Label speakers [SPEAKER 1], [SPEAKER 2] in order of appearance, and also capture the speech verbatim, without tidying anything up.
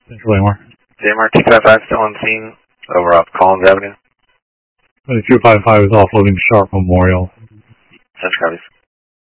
[SPEAKER 1] Central A M R.
[SPEAKER 2] J M R two five five still on scene over off Collins Avenue.
[SPEAKER 1] two five five is offloading Sharp Memorial.
[SPEAKER 2] Such copies.